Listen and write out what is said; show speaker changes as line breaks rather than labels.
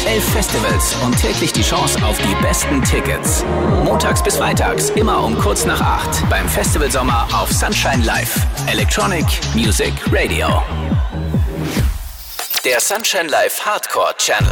11 Festivals und täglich die Chance auf die besten Tickets. Montags bis freitags, immer um kurz nach 8 beim Festivalsommer auf Sunshine Live. Electronic Music Radio. Der Sunshine Live Hardcore Channel.